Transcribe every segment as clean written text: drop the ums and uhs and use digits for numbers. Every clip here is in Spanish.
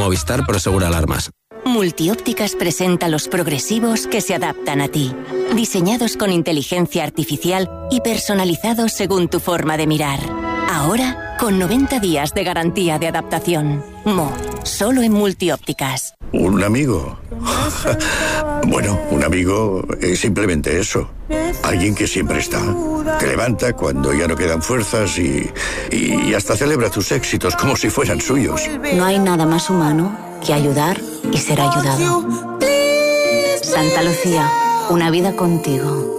Movistar Prosegura Alarmas. Multiópticas presenta los progresivos que se adaptan a ti. Diseñados con inteligencia artificial y personalizados según tu forma de mirar. Ahora, con 90 días de garantía de adaptación. Solo en Multiópticas. ¿Un amigo? Bueno, un amigo es simplemente eso. Alguien que siempre está. Te levanta cuando ya no quedan fuerzas y hasta celebra tus éxitos como si fueran suyos. No hay nada más humano que ayudar y ser ayudado. Santa Lucía, una vida contigo.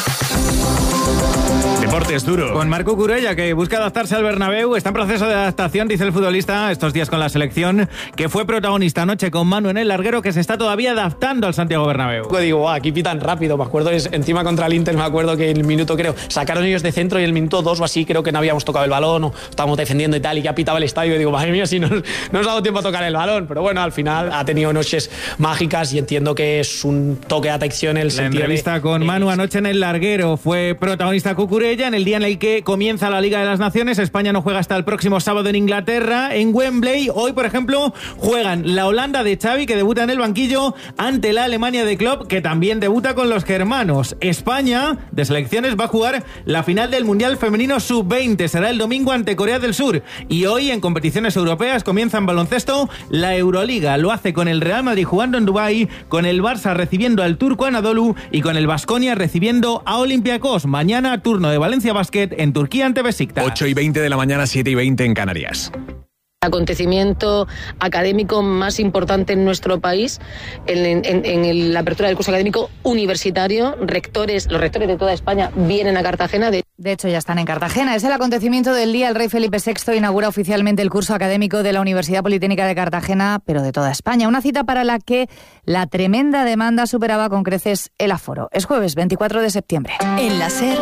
Deportes duro. Con Marc Cucurella, que busca adaptarse al Bernabéu. Está en proceso de adaptación, dice el futbolista, estos días con la selección, que fue protagonista anoche con Manu en el larguero, que se está todavía adaptando al Santiago Bernabéu. Digo, aquí pitan rápido. Me acuerdo, encima contra el Inter, me acuerdo que el minuto, sacaron ellos de centro y el minuto 2 o así, creo que no habíamos tocado el balón o estábamos defendiendo y tal, y ya pitaba el estadio. Y digo, madre mía, si no nos ha dado tiempo a tocar el balón. Pero bueno, al final ha tenido noches mágicas y entiendo que es un toque de atención el sentido. La entrevista con Manu anoche en el larguero. Fue protagonista Cucurella en el día en el que comienza la Liga de las Naciones. España no juega hasta el próximo sábado en Inglaterra, en Wembley. Hoy, por ejemplo, juegan la Holanda de Xavi, que debuta en el banquillo, ante la Alemania de Klopp, que también debuta con los germanos. España, de selecciones, va a jugar la final del Mundial Femenino Sub-20. Será el domingo ante Corea del Sur. Y hoy, en competiciones europeas, comienza en baloncesto la Euroliga. Lo hace con el Real Madrid jugando en Dubái, con el Barça recibiendo al Turco Anadolu y con el Baskonia recibiendo a Olympiacos. Mañana, turno de Valencia Basket en Turquía ante Besiktas. 8:20 de la mañana, 7:20 en Canarias. Acontecimiento académico más importante en nuestro país en la apertura del curso académico universitario. Los rectores de toda España vienen a Cartagena. De hecho, ya están en Cartagena. Es el acontecimiento del día. El rey Felipe VI inaugura oficialmente el curso académico de la Universidad Politécnica de Cartagena, pero de toda España. Una cita para la que la tremenda demanda superaba con creces el aforo. Es jueves 24 de septiembre. En la SER,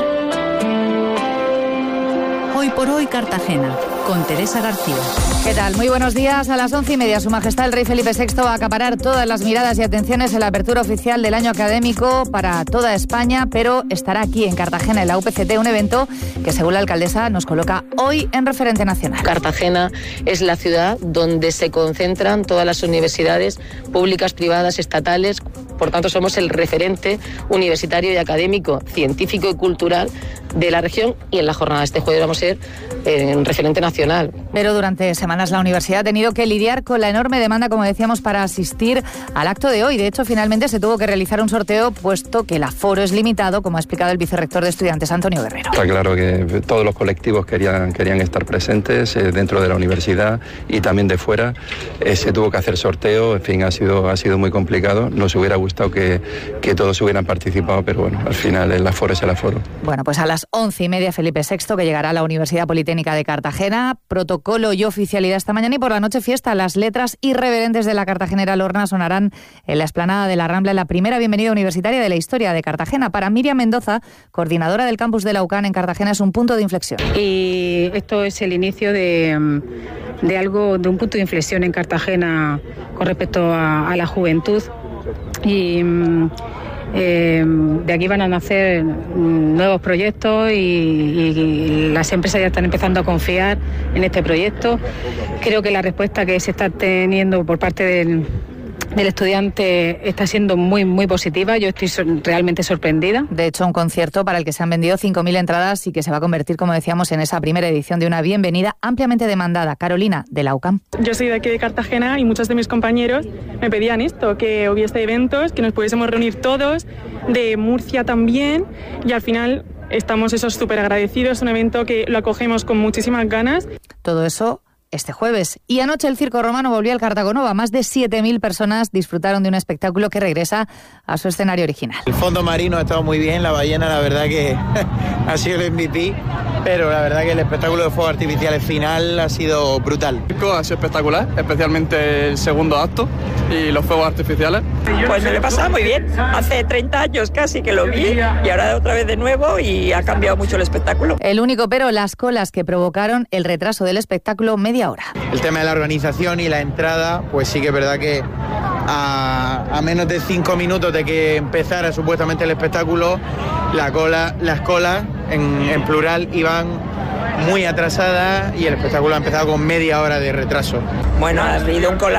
Hoy por hoy Cartagena, con Teresa García. ¿Qué tal? Muy buenos días. A las 11:30, Su Majestad el Rey Felipe VI va a acaparar todas las miradas y atenciones en la apertura oficial del año académico para toda España, pero estará aquí en Cartagena, en la UPCT, un evento que, según la alcaldesa, nos coloca hoy en referente nacional. Cartagena es la ciudad donde se concentran todas las universidades públicas, privadas, estatales. Por tanto, somos el referente universitario y académico, científico y cultural de la región, y en la jornada de este jueves vamos a ser un referente nacional. Pero durante semanas la universidad ha tenido que lidiar con la enorme demanda, como decíamos, para asistir al acto de hoy. De hecho, finalmente se tuvo que realizar un sorteo, puesto que el aforo es limitado, como ha explicado el vicerrector de Estudiantes, Antonio Guerrero. Está claro que todos los colectivos querían estar presentes dentro de la universidad y también de fuera. Se tuvo que hacer sorteo, en fin, ha sido muy complicado. Nos hubiera gustado que todos hubieran participado, pero bueno, al final el aforo es el aforo. Bueno, pues a las 11:30 Felipe VI, que llegará a la Universidad Politécnica de Cartagena. Protocolo y oficialidad esta mañana, y por la noche fiesta. Las letras irreverentes de la cartagenera Lorna sonarán en la explanada de la Rambla en la primera bienvenida universitaria de la historia de Cartagena. Para Miriam Mendoza, coordinadora del campus de la UCAN en Cartagena, es un punto de inflexión. Y esto es el inicio de un punto de inflexión en Cartagena con respecto a la juventud. Y de aquí van a nacer nuevos proyectos y las empresas ya están empezando a confiar en este proyecto. Creo que la respuesta que se está teniendo por parte del estudiante está siendo muy, muy positiva. Yo estoy realmente sorprendida. De hecho, un concierto para el que se han vendido 5.000 entradas y que se va a convertir, como decíamos, en esa primera edición de una bienvenida ampliamente demandada. Carolina, de la UCAM. Yo soy de aquí de Cartagena y muchos de mis compañeros me pedían esto, que hubiese eventos, que nos pudiésemos reunir todos, de Murcia también, y al final estamos súper agradecidos. Un evento que lo acogemos con muchísimas ganas. Todo eso este jueves. Y anoche el Circo Romano volvió al Cartagonova. Más de 7.000 personas disfrutaron de un espectáculo que regresa a su escenario original. El fondo marino ha estado muy bien, la ballena la verdad que ha sido el MVP, pero la verdad que el espectáculo de fuegos artificiales final ha sido brutal. El circo ha sido espectacular, especialmente el segundo acto y los fuegos artificiales. Pues me lo he pasado muy bien. Hace 30 años casi que lo vi y ahora otra vez de nuevo, y ha cambiado mucho el espectáculo. El único pero, las colas que provocaron el retraso del espectáculo media hora. El tema de la organización y la entrada, pues sí que es verdad que a menos de 5 minutos de que empezara supuestamente el espectáculo, las colas en plural iban muy atrasadas y el espectáculo ha empezado con media hora de retraso. Bueno, ha habido un colapso